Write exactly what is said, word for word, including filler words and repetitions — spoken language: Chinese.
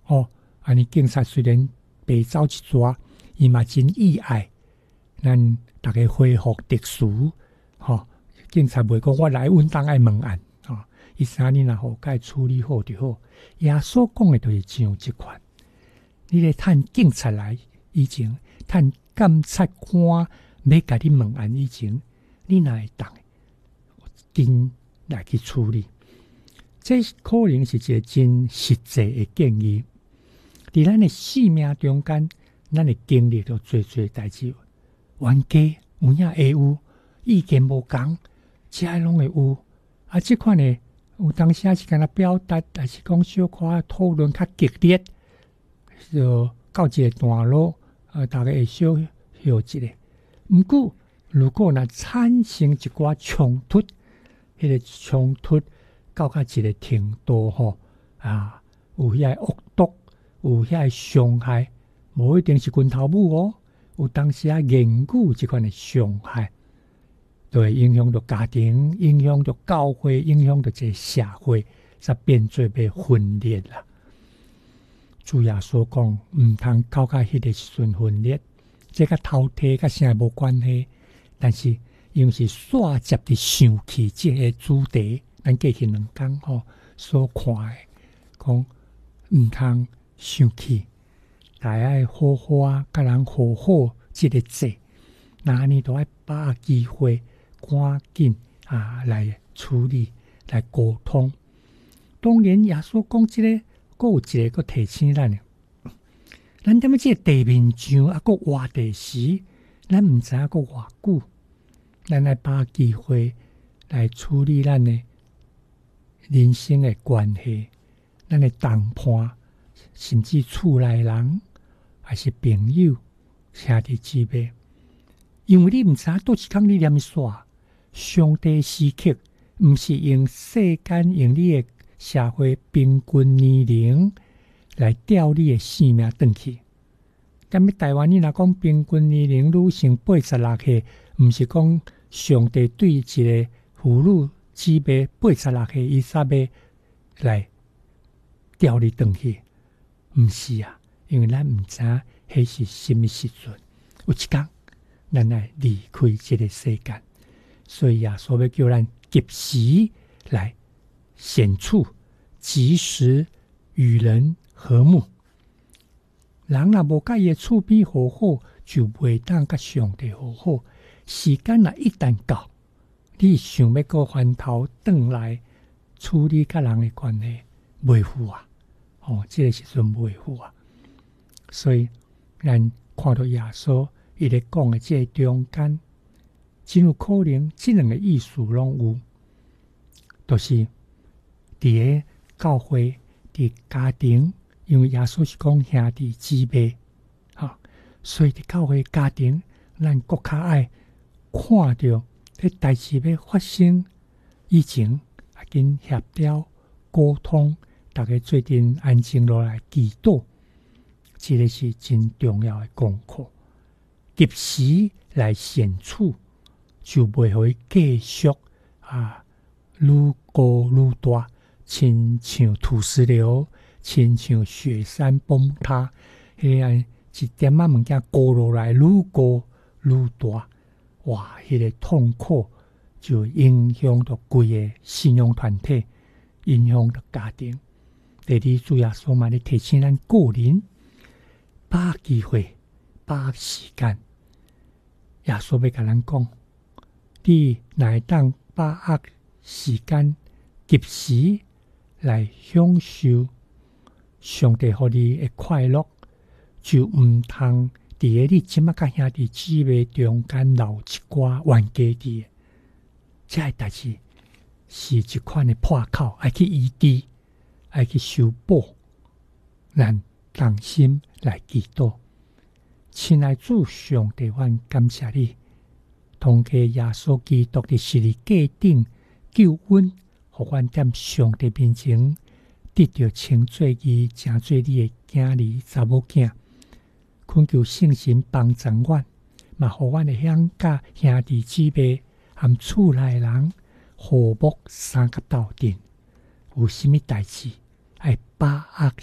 哦，安尼警察虽然被走一抓，伊嘛真意外，咱大家恢复秩序，吼、哦，警察袂讲我来阮当爱问案，吼、哦，伊三日若好该处理好就好。耶稣讲的就是像即款，你咧趁警察来以前，趁检察官要甲你问案以前，你若会当紧来去处理。这可能是一个真实际的建议。伫咱的生命中间，咱会经历到做做代志，冤家有影会有，意见无共，这拢会有。啊，即款呢，有当时是敢若表达，还是讲小可讨论较激烈，就到一个段落，呃，大家会小休一下。毋过，如果若产生一寡冲突，迄、那个冲突到较一个程度吼，啊，有遐恶毒，有遐伤害，无一定是拳头武哦，有当时啊言语即款的伤害，就会影响到家庭，影响到教会，影响到这个社会，才变做要分裂啦。主耶稣讲，毋通到甲迄个时阵分裂，这甲头体甲啥无关系，但是因为是煞接伫生气这个主题。咱过去两天吼所看的，讲毋通生气，大家好好啊，甲人好好即个节，那安尼都爱把握机会，赶紧啊来处理，来沟通。当然，耶稣讲即、這个，佫有一个佫提醒咱，咱踮即个地面上啊，佫活地时，咱毋知影佫偌久，咱来把握机会来处理咱的人生的关系，咱的同伴，甚至厝内人，还是朋友、兄弟姊妹，因为你毋知影倒一空你念煞，上帝时刻毋是用世间用你的社会平均年龄来调你的生命转去。踮咧台湾，你若讲平均年龄女性八十六岁，毋是讲上帝对一个妇女姊妹八十六岁伊煞要来调你转去，毋是啊，因为咱毋知影迄是什么时阵，有一天咱来离开这个世界，所以啊，所要叫咱及时来显处，及时与人和睦。人若无甲伊的厝边和好，就袂当甲上帝和好。时间若一旦到，你想要个翻头转来处理甲人的关系，袂赴啊！哦，这个时阵袂赴啊！所以，咱看到耶稣伊咧讲的这个中间，真有可能这两个意思拢有，就是伫个教会、伫家庭，因为耶稣是讲兄弟姊妹，哈，所以伫教会家庭，咱更较爱看到迄代志要发生以前，啊，紧协调沟通，大家做阵安静落来祈祷，这个是真重要的功课。及时来显处，就袂互伊继续啊，愈高愈大，亲像土石流，亲像雪山崩塌，迄样一点仔物件高落来，愈高愈大，哇！迄、那个痛苦就影响到规个信仰团体，影响到家庭。第二，主耶稣嘛咧提醒咱个人，把握机会，把握时间。耶稣要甲咱讲，你若会当把握时间，及时来享受上帝予你的快乐，就毋通伫个你即马甲兄弟姊妹中间留一寡冤家伫。这个代志是一款的破口，爱去医治，爱去修补，咱同心来祈祷。亲爱主上帝，阮感谢你，通过耶稣基督的十字架顶救恩，互阮踮上帝面前得到称做义，成做你的囝儿查某囝。恳求圣神帮助阮，嘛互阮会晓甲兄弟姊妹含厝内人和睦三甲斗阵，有啥物代志爱把握